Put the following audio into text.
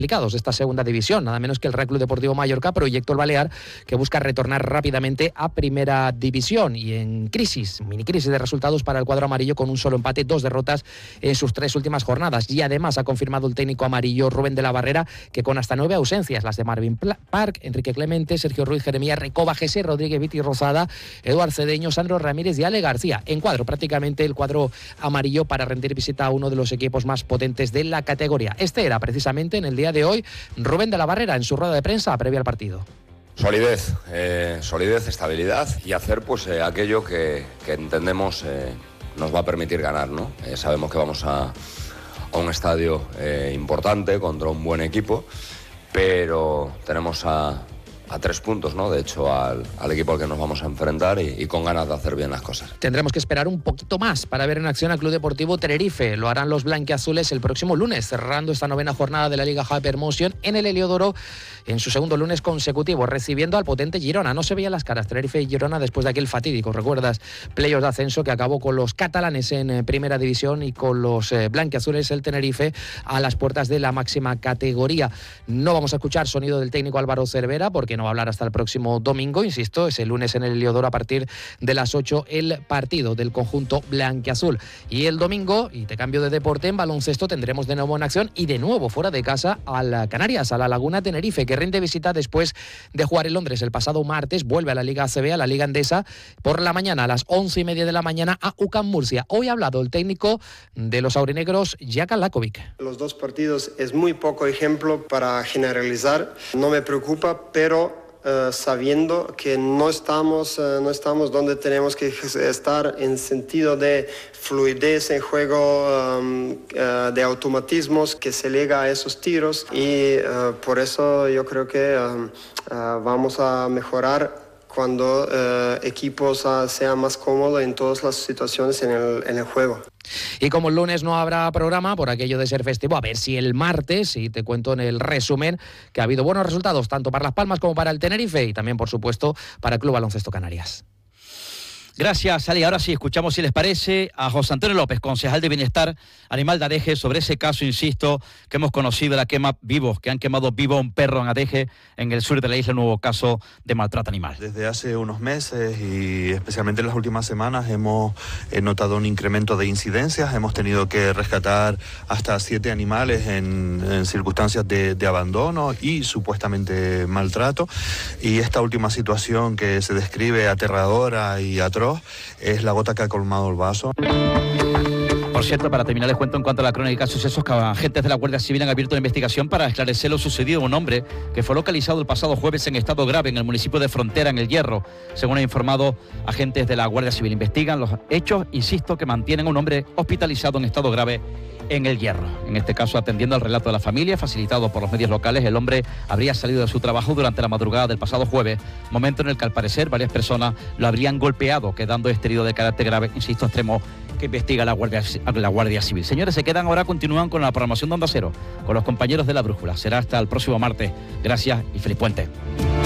de esta segunda división, nada menos que el Real Club Deportivo Mallorca, proyecto el Balear, que busca retornar rápidamente a primera división y en mini crisis de resultados para el cuadro amarillo, con un solo empate, 2 derrotas en sus 3 últimas jornadas. Y además ha confirmado el técnico amarillo Rubén de la Barrera que con hasta 9 ausencias, las de Marvin Park, Enrique Clemente, Sergio Ruiz, Jeremías Recoba, Jesse Rodríguez, Viti Rosada, Eduard Cedeño, Sandro Ramírez y Ale García, en cuadro prácticamente el cuadro amarillo para rendir visita a uno de los equipos más potentes de la categoría. Este era precisamente en el día de hoy Rubén de la Barrera en su rueda de prensa previa al partido. Solidez, estabilidad y hacer pues aquello que entendemos nos va a permitir ganar, ¿no? Sabemos que vamos a un estadio importante contra un buen equipo, pero tenemos a 3 puntos, ¿no? De hecho, al equipo al que nos vamos a enfrentar y con ganas de hacer bien las cosas. Tendremos que esperar un poquito más para ver en acción al Club Deportivo Tenerife. Lo harán los blanquiazules el próximo lunes, cerrando esta 9ª jornada de la Liga Hypermotion en el Heliodoro, en su segundo lunes consecutivo, recibiendo al potente Girona. No se veían las caras Tenerife y Girona después de aquel fatídico, ¿recuerdas? Playoffs de ascenso que acabó con los catalanes en primera división y con los blanquiazules, el Tenerife, a las puertas de la máxima categoría. No vamos a escuchar sonido del técnico Álvaro Cervera porque no va a hablar hasta el próximo domingo, insisto, es el lunes en el Heliodoro a partir de las 8 el partido del conjunto blanquiazul. Y el domingo, y te cambio de deporte, en baloncesto tendremos de nuevo en acción y de nuevo fuera de casa a la Canarias, a la Laguna Tenerife, que rinde visita después de jugar en Londres el pasado martes, vuelve a la Liga ACB, a la Liga Endesa, por la mañana a las 11:30 de la mañana a UCAM Murcia. Hoy ha hablado el técnico de los aurinegros, Jaka Lakovic. Los 2 partidos es muy poco ejemplo para generalizar, no me preocupa, pero sabiendo que no estamos donde tenemos que estar en sentido de fluidez en juego, de automatismos que se llega a esos tiros y por eso yo creo que vamos a mejorar cuando equipos sean más cómodos en todas las situaciones en el juego. Y como el lunes no habrá programa por aquello de ser festivo, a ver si el martes, y te cuento en el resumen, que ha habido buenos resultados tanto para Las Palmas como para el Tenerife y también, por supuesto, para el Club Baloncesto Canarias. Gracias, Ali. Ahora sí, escuchamos, si les parece, a José Antonio López, concejal de Bienestar Animal de Adeje, sobre ese caso, insisto, que hemos conocido, la quema vivos, que han quemado vivo a un perro en Adeje, en el sur de la isla, un nuevo caso de maltrato animal. Desde hace unos meses y especialmente en las últimas semanas hemos notado un incremento de incidencias. Hemos tenido que rescatar hasta 7 animales en circunstancias de abandono y supuestamente maltrato. Y esta última situación que se describe aterradora y atroz es la gota que ha colmado el vaso. Por cierto, para terminar les cuento en cuanto a la crónica de sucesos que agentes de la Guardia Civil han abierto una investigación para esclarecer lo sucedido a un hombre que fue localizado el pasado jueves en estado grave en el municipio de Frontera, en El Hierro. Según han informado agentes de la Guardia Civil, investigan los hechos, insisto, que mantienen a un hombre hospitalizado en estado grave en El Hierro. En este caso, atendiendo al relato de la familia, facilitado por los medios locales, el hombre habría salido de su trabajo durante la madrugada del pasado jueves, momento en el que al parecer varias personas lo habrían golpeado, quedando este herido de carácter grave, insisto, extremo, que investiga la Guardia Civil. Señores, se quedan ahora, continúan con la programación de Onda Cero, con los compañeros de La Brújula. Será hasta el próximo martes. Gracias y feliz puente.